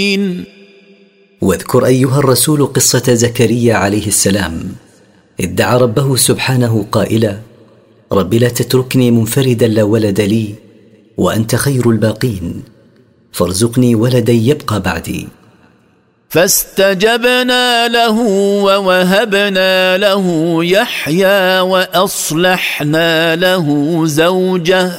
واذكر أيها الرسول قصة زكريا عليه السلام، إذ دعا ربه سبحانه قائلا: رب لا تتركني منفردا لا ولد لي وأنت خير الباقين، فارزقني ولدا يبقى بعدي. فاستجبنا له ووهبنا له يحيى وأصلحنا له زوجه